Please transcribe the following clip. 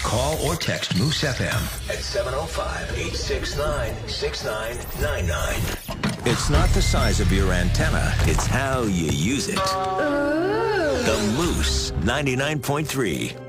Call or text Moose FM at 705-869-6999. It's not the size of your antenna, it's how you use it. The Moose 99.3.